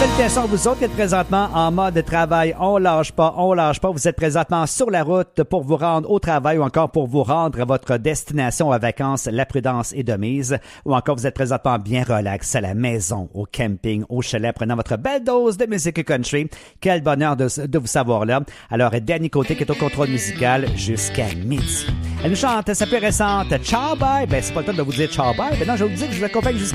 Salutations à vous autres qui êtes présentement en mode travail. On lâche pas. Vous êtes présentement sur la route pour vous rendre au travail ou encore pour vous rendre à votre destination à vacances. La prudence est de mise. Ou encore vous êtes présentement bien relax à la maison, au camping, au chalet, prenant votre belle dose de musique country. Quel bonheur de vous savoir là. Alors, Danny Côté qui est au contrôle musical jusqu'à midi. Elle nous chante sa plus récente Ciao Bye. Ben, c'est pas le temps de vous dire Ciao Bye. Ben non, je vais vous dire que je vous accompagne jusqu'à